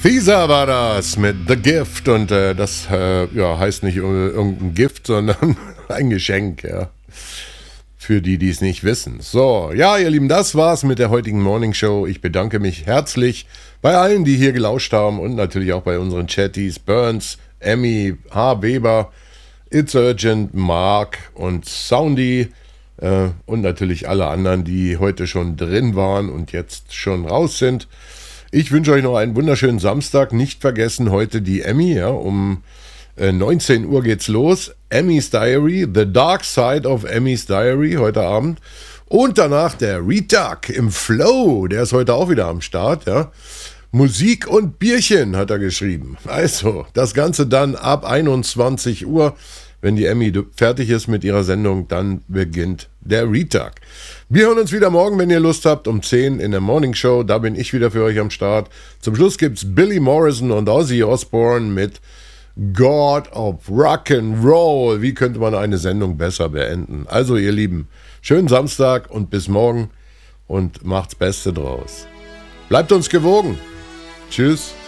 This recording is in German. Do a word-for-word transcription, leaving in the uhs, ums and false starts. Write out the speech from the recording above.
Fisa war das mit The Gift und äh, das äh, ja, heißt nicht irgendein Gift, sondern ein Geschenk, ja. Für die, die es nicht wissen. So, ja, ihr Lieben, das war's mit der heutigen Morning Show. Ich bedanke mich herzlich bei allen, die hier gelauscht haben und natürlich auch bei unseren Chatties, Burns, Emmy, H. Weber, It's Urgent, Mark und Soundy äh, und natürlich alle anderen, die heute schon drin waren und jetzt schon raus sind. Ich wünsche euch noch einen wunderschönen Samstag. Nicht vergessen, heute die Emmy, ja, um äh, neunzehn Uhr geht's los. Emmy's Diary, The Dark Side of Emmy's Diary, heute Abend. Und danach der Retalk im Flow, der ist heute auch wieder am Start, ja. Musik und Bierchen, hat er geschrieben. Also, das Ganze dann ab einundzwanzig Uhr. Wenn die Emmy fertig ist mit ihrer Sendung, dann beginnt der Retalk. Wir hören uns wieder morgen, wenn ihr Lust habt, um zehn in der Morning Show. Da bin ich wieder für euch am Start. Zum Schluss gibt's Billy Morrison und Ozzy Osbourne mit God of Rock'n'Roll. Wie könnte man eine Sendung besser beenden? Also, ihr Lieben, schönen Samstag und bis morgen und macht's Beste draus. Bleibt uns gewogen. Tschüss.